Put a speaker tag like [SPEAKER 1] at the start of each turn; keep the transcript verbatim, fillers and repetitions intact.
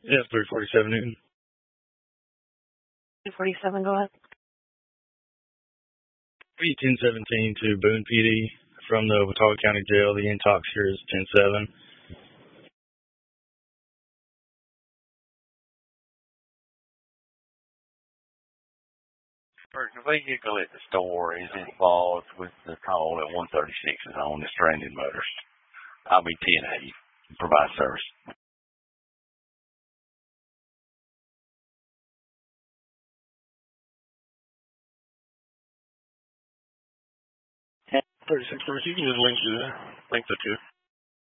[SPEAKER 1] Yeah, three forty-seven Newton.
[SPEAKER 2] three forty-seven, go ahead.
[SPEAKER 1] P ten seventeen to Boone P D from the Watauga County Jail. The intox here is ten seven.
[SPEAKER 3] The vehicle at the store is involved with the call at one thirty-six is on the stranded motorist. I'll be ten eighty. Provide service.
[SPEAKER 4] thirty-six first, you can just link to the link the two.